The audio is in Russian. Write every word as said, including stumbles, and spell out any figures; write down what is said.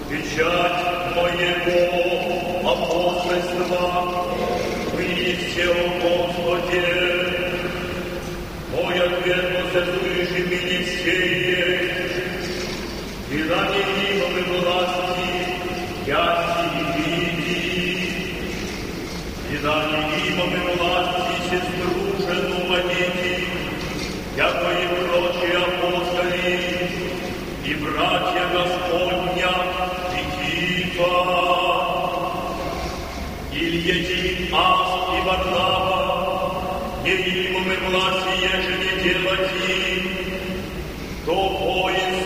печать моего апостольства, вынести о Господе. Мой ответ воссослыши мне сие, и ради имовой власти я види, и ради имовой власти сестру жену водите, яко и прочие апостоли, и братья Господня, и Тифа, Ильети, Ас и Варнава, не имамы власти, еже не делати, то воин